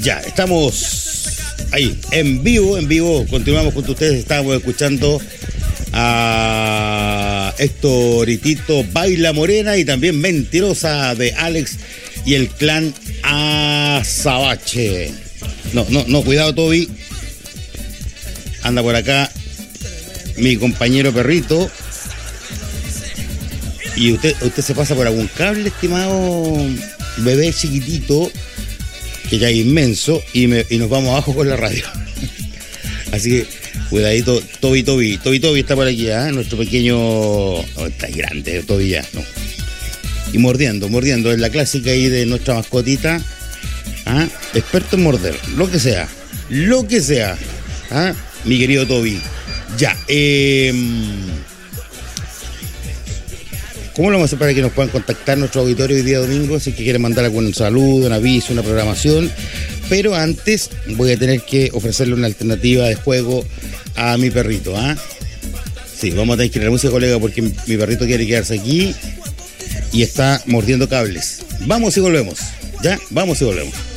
Ya, estamos ahí, en vivo, continuamos con ustedes, estábamos escuchando a Héctoritito Baila Morena y también Mentirosa de Alex y el clan Azabache. No, cuidado Toby, anda por acá mi compañero perrito. Y usted se pasa por algún cable, estimado bebé chiquitito, que ya es inmenso, y nos vamos abajo con la radio. Así que, cuidadito, Toby está por aquí, ¿eh? Nuestro pequeño... No, está grande, Toby ya, no. Y mordiendo, es la clásica ahí de nuestra mascotita, ¿ah? Experto en morder, lo que sea, ¿ah? Mi querido Toby. Ya, ¿cómo lo vamos a hacer para que nos puedan contactar nuestro auditorio hoy día domingo? Si es que quieren mandar algún saludo, un aviso, una programación. Pero antes voy a tener que ofrecerle una alternativa de juego a mi perrito, ¿ah? Sí, vamos a tener que ir a la música, colega, porque mi perrito quiere quedarse aquí y está mordiendo cables. Vamos y volvemos, ¿ya? Vamos y volvemos.